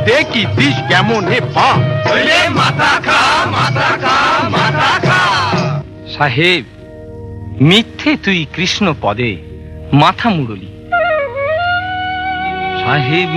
দেখি দিস কেমন হে পা মাথা খা মাথা খা মাথা খা। সাহেব, মিথ্যে তুই কৃষ্ণ পদে মাথা মুড়লি। সাহেব